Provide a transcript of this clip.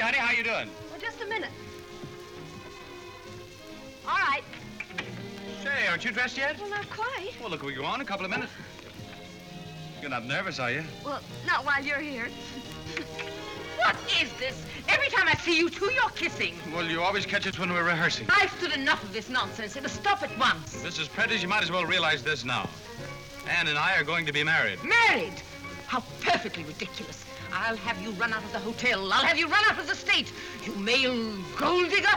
Annie. How you doing? Well, just a minute. All right. Say, aren't you dressed yet? Well, not quite. Well, look, we go on a couple of minutes. You're not nervous, are you? Well, not while you're here. What is this? Every time I see you two, you're kissing. Well, you always catch us when we're rehearsing. I've stood enough of this nonsense. It must stop at once. Mrs. Prentice, you might as well realize this now. Anne and I are going to be married. Married? How perfectly ridiculous. I'll have you run out of the hotel. I'll have you run out of the state. You male gold digger.